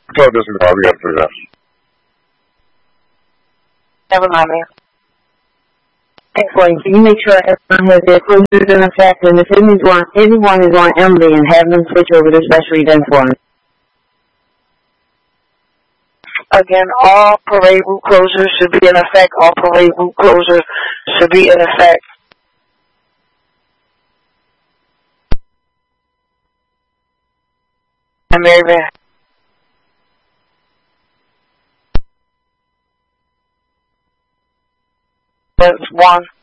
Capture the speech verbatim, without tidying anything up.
So this is how we got to figure out. Never mind, man. Excellent. Can you make sure everyone has their closures in effect, and if anyone, anyone is on Ambien, have them switch over to special events form? Again, all parade route closures should be in effect. All parade route closures should be in effect. And Mary Van. That's one.